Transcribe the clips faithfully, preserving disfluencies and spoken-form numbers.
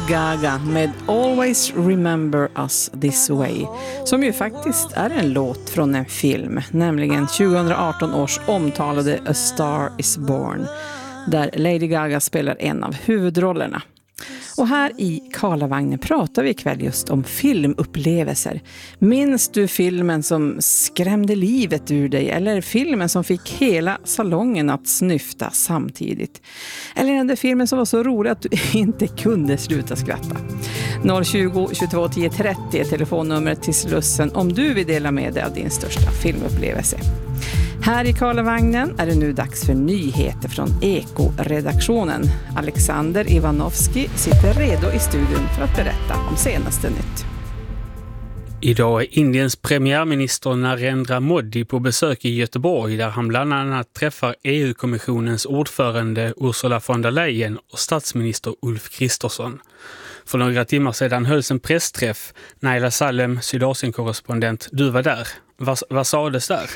Gaga med Always Remember Us This Way, som ju faktiskt är en låt från en film, nämligen tjugoarton års omtalade A Star Is Born, där Lady Gaga spelar en av huvudrollerna. Och här i Karlavagnen pratar vi ikväll just om filmupplevelser. Minns du filmen som skrämde livet ur dig, eller filmen som fick hela salongen att snyfta samtidigt? Eller den där filmen som var så rolig att du inte kunde sluta skratta? noll tjugo, tjugotvå, tio, trettio är telefonnumret till Slussen om du vill dela med dig av din största filmupplevelse. Här i Karlavagnen är det nu dags för nyheter från Eko-redaktionen. Alexander Ivanovski sitter redo i studion för att berätta om senaste nytt. Idag är Indiens premiärminister Narendra Modi på besök i Göteborg, där han bland annat träffar E U-kommissionens ordförande Ursula von der Leyen och statsminister Ulf Kristersson. För några timmar sedan hölls en pressträff. Naila Salem, Sydasien-korrespondent, du var där. Vad, vad sades där?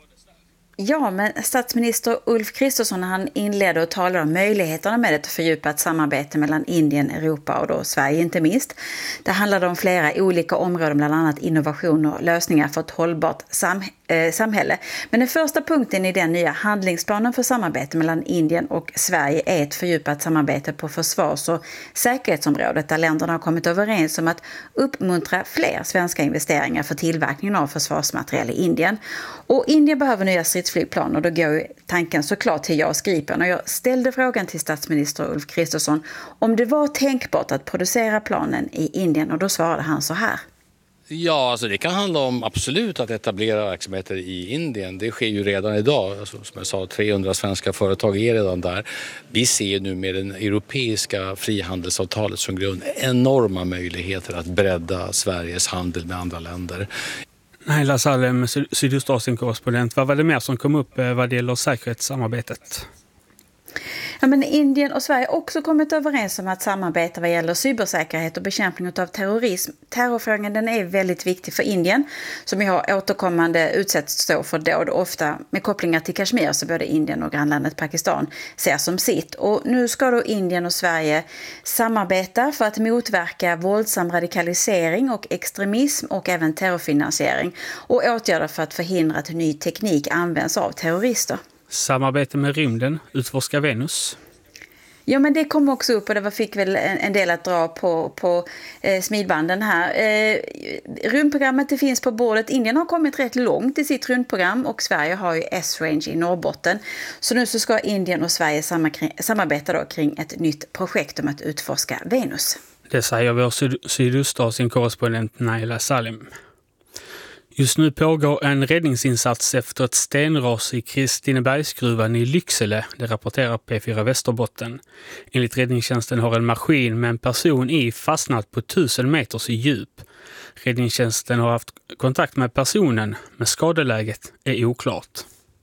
Ja, men statsminister Ulf Kristersson, han inledde och talade om möjligheterna med ett fördjupat samarbete mellan Indien, Europa och då Sverige inte minst. Det handlade om flera olika områden, bland annat innovation och lösningar för ett hållbart sam- eh, samhälle. Men den första punkten i den nya handlingsplanen för samarbete mellan Indien och Sverige är ett fördjupat samarbete på försvars- och säkerhetsområdet, där länderna har kommit överens om att uppmuntra fler svenska investeringar för tillverkningen av försvarsmaterial i Indien. Och Indien behöver nya stridsflygplan, och då går ju tanken såklart till JAS Gripen. Och jag ställde frågan till statsminister Ulf Kristersson om det var tänkbart att producera planen i Indien, och då svarade han så här. Ja, alltså det kan handla om absolut att etablera verksamheter i Indien. Det sker ju redan idag. Alltså, som jag sa, trehundra svenska företag är redan där. Vi ser nu med det europeiska frihandelsavtalet som grund enorma möjligheter att bredda Sveriges handel med andra länder. Naila Salem, Sydostasien-korrespondent. Vad var det mer som kom upp vad det gäller säkerhetssamarbetet? Ja, men Indien och Sverige har också kommit överens om att samarbeta vad gäller cybersäkerhet och bekämpning av terrorism. Terrorfrågan, den är väldigt viktig för Indien, som ju har återkommande utsätts för dåd, ofta med kopplingar till Kashmir, så både Indien och grannlandet Pakistan ser som sitt. Och nu ska då Indien och Sverige samarbeta för att motverka våldsam radikalisering och extremism och även terrorfinansiering, och åtgärder för att förhindra att ny teknik används av terrorister. Samarbete med rymden, utforska Venus. Ja, men det kom också upp, och det fick väl en, en del att dra på, på eh, smidbanden här. Eh, rymdprogrammet det finns på bordet. Indien har kommit rätt långt i sitt rymdprogram, och Sverige har ju S-Range i Norrbotten. Så nu så ska Indien och Sverige samar- samarbeta då kring ett nytt projekt om att utforska Venus. Det säger vår syd- Sydostasien-korrespondent Naila Salem. Just nu pågår en räddningsinsats efter ett stenras i Kristinebergsgruvan i Lycksele, det rapporterar P fyra Västerbotten. Enligt räddningstjänsten har en maskin med en person i fastnat på tusen meters djup. Räddningstjänsten har haft kontakt med personen, men skadeläget är oklart.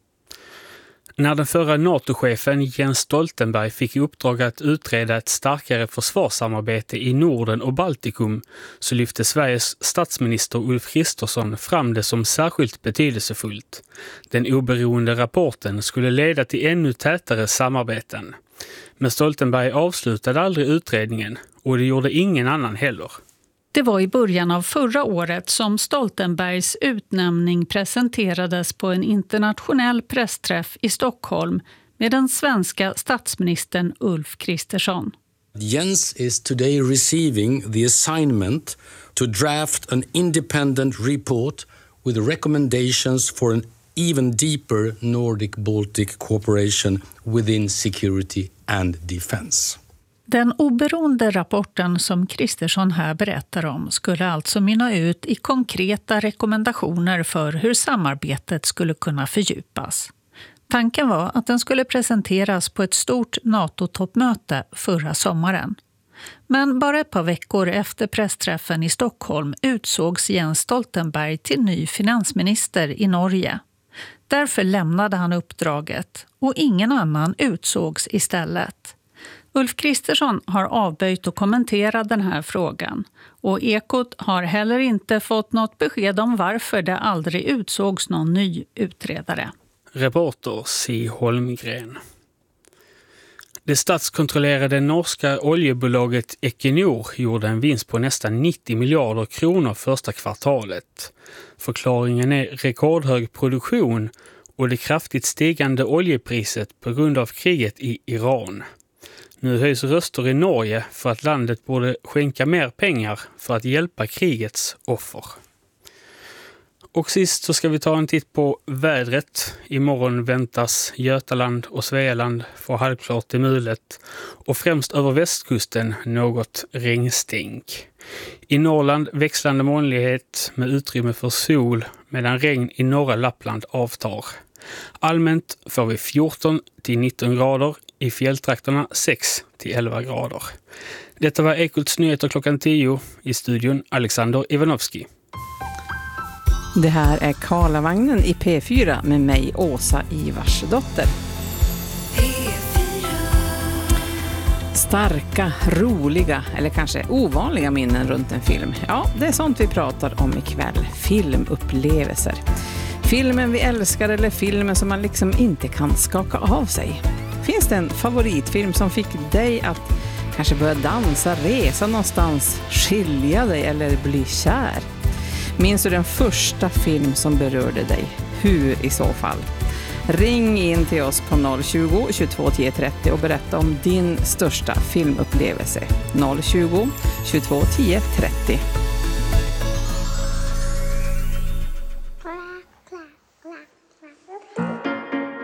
När den förra NATO-chefen Jens Stoltenberg fick i uppdrag att utreda ett starkare försvarssamarbete i Norden och Baltikum, så lyfte Sveriges statsminister Ulf Kristersson fram det som särskilt betydelsefullt. Den oberoende rapporten skulle leda till ännu tätare samarbeten. Men Stoltenberg avslutade aldrig utredningen, och det gjorde ingen annan heller. Det var i början av förra året som Stoltenbergs utnämning presenterades på en internationell pressträff i Stockholm med den svenska statsministern Ulf Kristersson. Jens is today receiving the assignment to draft an independent report with recommendations for an even deeper Nordic-Baltic cooperation within security and defense. Den oberoende rapporten som Kristersson här berättar om skulle alltså mynna ut i konkreta rekommendationer för hur samarbetet skulle kunna fördjupas. Tanken var att den skulle presenteras på ett stort NATO-toppmöte förra sommaren. Men bara ett par veckor efter pressträffen i Stockholm utsågs Jens Stoltenberg till ny finansminister i Norge. Därför lämnade han uppdraget, och ingen annan utsågs istället. Ulf Kristersson har avböjt att kommentera den här frågan, och Ekot har heller inte fått något besked om varför det aldrig utsågs någon ny utredare. Reporter C. Holmgren. Det statskontrollerade norska oljebolaget Equinor gjorde en vinst på nästan nittio miljarder kronor första kvartalet. Förklaringen är rekordhög produktion och det kraftigt stigande oljepriset på grund av kriget i Iran. Nu höjs röster i Norge för att landet borde skänka mer pengar för att hjälpa krigets offer. Och sist så ska vi ta en titt på vädret. Imorgon väntas Götaland och Svealand få halvklart till mulet och främst över västkusten något regnstänk. I Norrland växlande molnighet med utrymme för sol medan regn i norra Lappland avtar. Allmänt får vi fjorton till nitton grader, i fjälltrakterna sex till elva grader. Detta var Ekots nyheter klockan tio, i studion Alexander Ivanovski. Det här är Karlavagnen i P fyra med mig, Åsa Ivarsdotter. Starka, roliga eller kanske ovanliga minnen runt en film. Ja, det är sånt vi pratar om ikväll. Filmupplevelser. Filmen vi älskar eller filmen som man liksom inte kan skaka av sig. Finns det en favoritfilm som fick dig att kanske börja dansa, resa någonstans, skilja dig eller bli kär? Minns du den första film som berörde dig? Hur i så fall? Ring in till oss på noll tjugo, tjugotvå tio trettio och berätta om din största filmupplevelse. noll tjugo, tjugotvå tio trettio.